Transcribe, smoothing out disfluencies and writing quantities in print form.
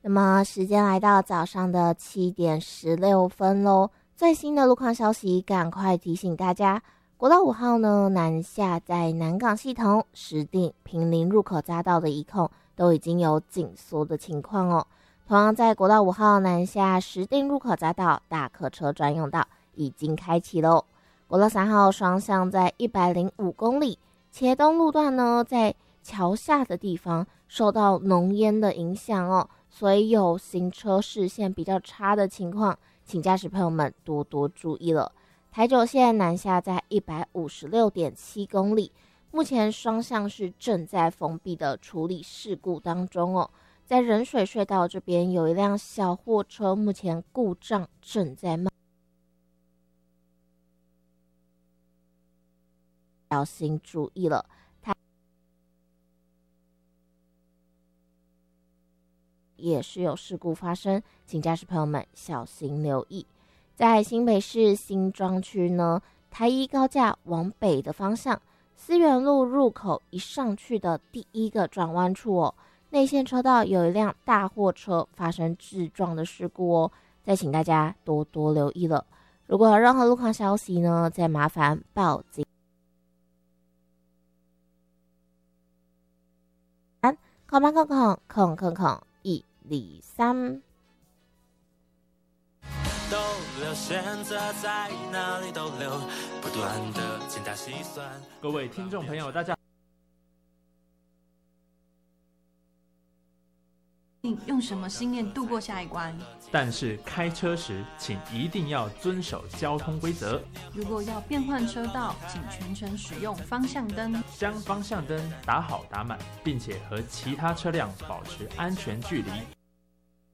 那么时间来到早上的7:16咯，最新的路况消息，赶快提醒大家，国道5号呢南下在南港系统、石碇、坪林入口匝道的一控都已经有紧缩的情况哦。同样在国道5号南下石碇入口匝道大客车专用道已经开启喽。国道3号双向在105公里，茄东路段呢在桥下的地方受到浓烟的影响哦，所以有行车视线比较差的情况，请驾驶朋友们多多注意了。台九线南下在156.7公里，目前双向是正在封闭的处理事故当中哦。在仁水隧道这边有一辆小货车，目前故障正在小心注意了。也是有事故发生，请驾驶朋友们小心留意。在新北市新庄区呢，台一高架往北的方向，思源路入口一上去的第一个转弯处哦，内线车道有一辆大货车发生致撞的事故哦，再请大家多多留意了。如果有任何路况消息呢，再麻烦报警。空班空空空空空123。 逗留，选择在哪里逗留，不断的精打细算。 各位听众朋友，大家用什么信念度过下一关？ 但是开车时，请一定要遵守交通规则。 如果要变换车道，请全程使用方向灯， 将方向灯打好打满，并且和其他车辆保持安全距离。